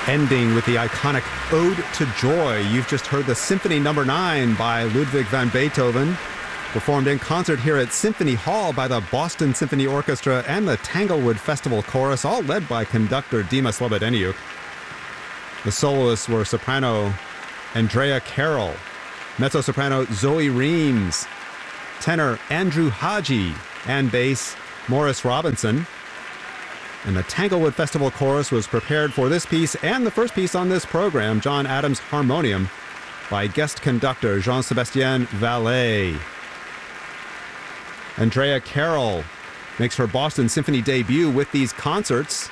Ending with the iconic Ode to Joy. You've just heard the Symphony No. 9 by Ludwig van Beethoven, performed in concert here at Symphony Hall by the Boston Symphony Orchestra and the Tanglewood Festival Chorus, all led by conductor Dima Slobodeniuk. The soloists were soprano Andrea Carroll, mezzo-soprano Zoe Reams, tenor Andrew Haji, and bass Morris Robinson. And the Tanglewood Festival Chorus was prepared for this piece and the first piece on this program, John Adams' Harmonium, by guest conductor Jean-Sébastien Vallet. Andrea Carroll makes her Boston Symphony debut with these concerts.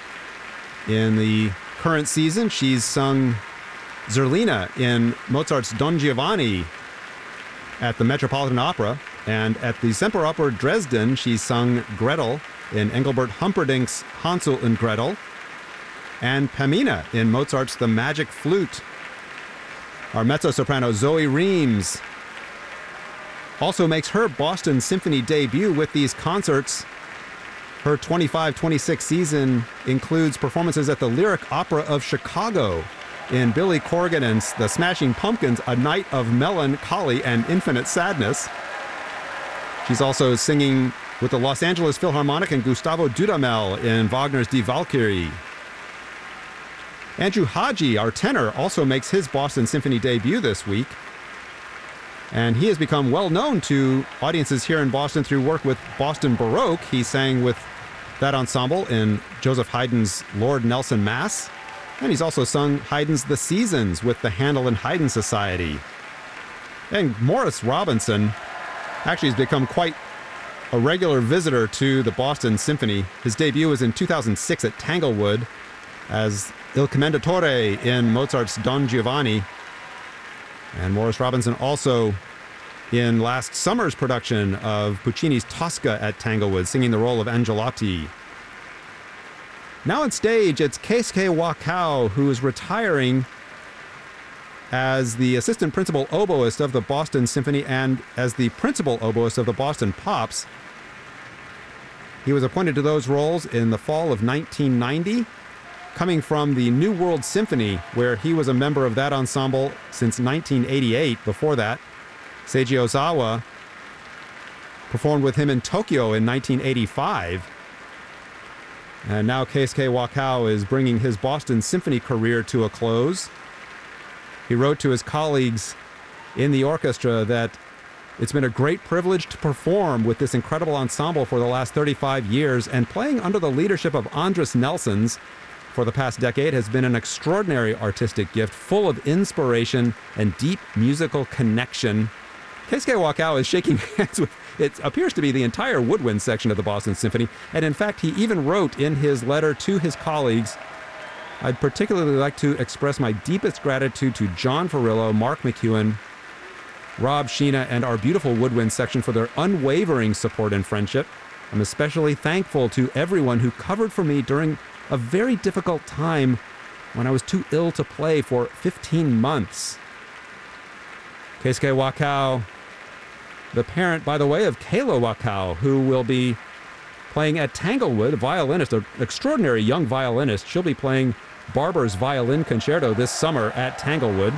In the current season, she's sung Zerlina in Mozart's Don Giovanni at the Metropolitan Opera, and at the Semperoper Dresden, she's sung Gretel in Engelbert Humperdinck's Hansel and Gretel, and Pamina in Mozart's The Magic Flute. Our mezzo-soprano Zoe Reams also makes her Boston Symphony debut with these concerts. Her 25-26 season includes performances at the Lyric Opera of Chicago in Billy Corgan and the Smashing Pumpkins' A Night of Melancholy and Infinite Sadness. She's also singing with the Los Angeles Philharmonic and Gustavo Dudamel in Wagner's Die Walküre. Andrew Haji, our tenor, also makes his Boston Symphony debut this week. And he has become well known to audiences here in Boston through work with Boston Baroque. He sang with that ensemble in Joseph Haydn's Lord Nelson Mass. And he's also sung Haydn's The Seasons with the Handel and Haydn Society. And Morris Robinson actually has become quite a regular visitor to the Boston Symphony. His debut was in 2006 at Tanglewood as Il Commendatore in Mozart's Don Giovanni. And Morris Robinson also in last summer's production of Puccini's Tosca at Tanglewood, singing the role of Angelotti. Now on stage, it's Keisuke Wakao, who is retiring as the assistant principal oboist of the Boston Symphony and as the principal oboist of the Boston Pops. He was appointed to those roles in the fall of 1990, coming from the New World Symphony, where he was a member of that ensemble since 1988. Before that, Seiji Ozawa performed with him in Tokyo in 1985. And now Keisuke Wakao is bringing his Boston Symphony career to a close. He wrote to his colleagues in the orchestra that it's been a great privilege to perform with this incredible ensemble for the last 35 years, and playing under the leadership of Andris Nelsons for the past decade has been an extraordinary artistic gift, full of inspiration and deep musical connection. Keisuke Wakao is shaking hands with, it appears to be the entire woodwind section of the Boston Symphony, and in fact, he even wrote in his letter to his colleagues, "I'd particularly like to express my deepest gratitude to John Farillo, Mark McEwen, Rob Sheena, and our beautiful woodwind section for their unwavering support and friendship. I'm especially thankful to everyone who covered for me during a very difficult time when I was too ill to play for 15 months." Keisuke Wakao, the parent, by the way, of Keiichiro Wakao, who will be playing at Tanglewood, a violinist, an extraordinary young violinist. She'll be playing Barber's Violin Concerto this summer at Tanglewood.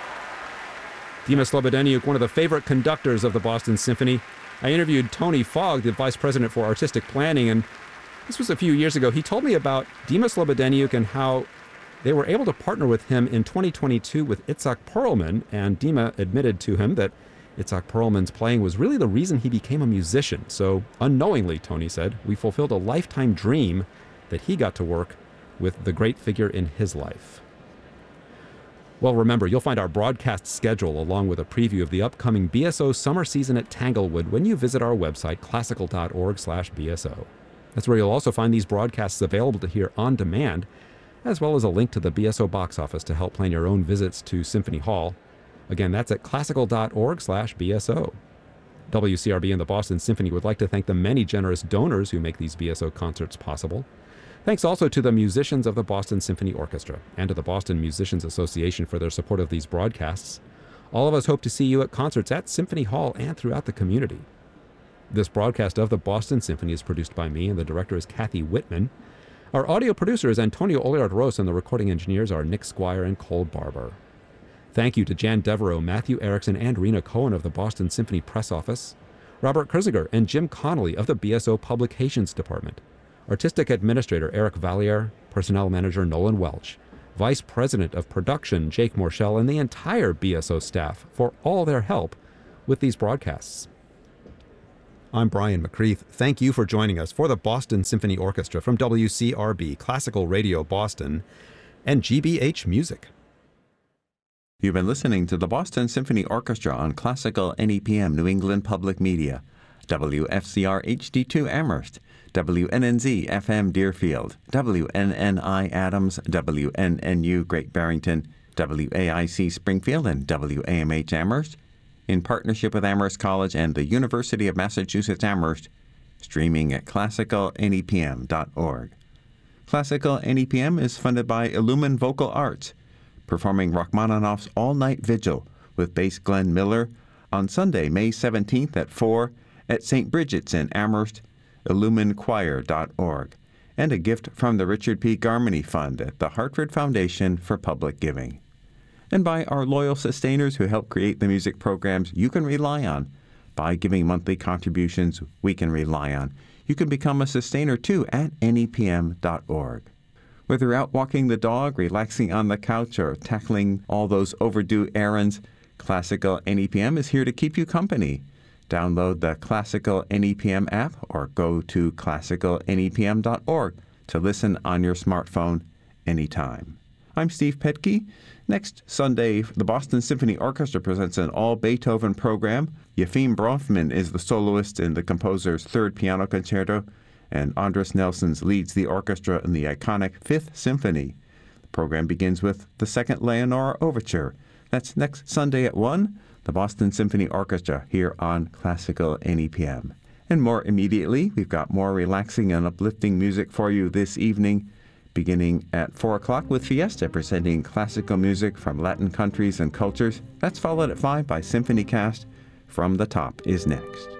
Dima Slobodeniuk, one of the favorite conductors of the Boston Symphony. I interviewed Tony Fogg, the vice president for artistic planning, and this was a few years ago. He told me about Dima Slobodeniuk and how they were able to partner with him in 2022 with Itzhak Perlman, and Dima admitted to him that Itzhak Perlman's playing was really the reason he became a musician. So unknowingly, Tony said, we fulfilled a lifetime dream that he got to work with the great figure in his life. Well, remember, you'll find our broadcast schedule along with a preview of the upcoming BSO summer season at Tanglewood when you visit our website, classical.org/BSO. That's where you'll also find these broadcasts available to hear on demand, as well as a link to the BSO box office to help plan your own visits to Symphony Hall. Again, that's at classical.org/BSO. WCRB and the Boston Symphony would like to thank the many generous donors who make these BSO concerts possible. Thanks also to the musicians of the Boston Symphony Orchestra and to the Boston Musicians Association for their support of these broadcasts. All of us hope to see you at concerts at Symphony Hall and throughout the community. This broadcast of the Boston Symphony is produced by me, and the director is Kathy Whitman. Our audio producer is Antonio Oliard-Rose, and the recording engineers are Nick Squire and Cole Barber. Thank you to Jan Devereaux, Matthew Erickson, and Rena Cohen of the Boston Symphony Press Office, Robert Kurziger and Jim Connolly of the BSO Publications Department, Artistic Administrator Eric Valliere, Personnel Manager Nolan Welch, Vice President of Production Jake Morshell, and the entire BSO staff for all their help with these broadcasts. I'm Brian McCreath. Thank you for joining us for the Boston Symphony Orchestra from WCRB, Classical Radio Boston, and GBH Music. You've been listening to the Boston Symphony Orchestra on Classical NEPM New England Public Media, WFCR HD2 Amherst, WNNZ FM Deerfield, WNNI Adams, WNNU Great Barrington, WAIC Springfield, and WAMH Amherst, in partnership with Amherst College and the University of Massachusetts Amherst, streaming at classicalnepm.org. Classical NEPM is funded by Illumin Vocal Arts, performing Rachmaninoff's All-Night Vigil with bass Glenn Miller on Sunday, May 17th at 4 at St. Bridget's in Amherst, illuminchoir.org, and a gift from the Richard P. Garmany Fund at the Hartford Foundation for Public Giving. And by our loyal sustainers who help create the music programs you can rely on. By giving monthly contributions we can rely on, you can become a sustainer too at nepm.org. Whether you're out walking the dog, relaxing on the couch, or tackling all those overdue errands, Classical NEPM is here to keep you company. Download the Classical NEPM app or go to classicalnepm.org to listen on your smartphone anytime. I'm Steve Petke. Next Sunday, the Boston Symphony Orchestra presents an all-Beethoven program. Yefim Bronfman is the soloist in the composer's third piano concerto, and Andras Nelsons leads the orchestra in the iconic Fifth Symphony. The program begins with the Second Leonora Overture. That's next Sunday at 1, the Boston Symphony Orchestra here on Classical NEPM. And more immediately, we've got more relaxing and uplifting music for you this evening, beginning at 4 o'clock with Fiesta presenting classical music from Latin countries and cultures. That's followed at 5 by Symphony Cast. From the Top is next.